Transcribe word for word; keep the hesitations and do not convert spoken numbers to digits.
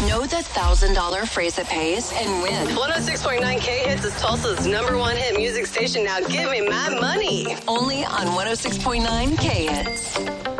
Know the one thousand dollars phrase that pays and win. one oh six point nine K Hits is Tulsa's number one hit music station. Now give me my money. Only on one oh six point nine K Hits.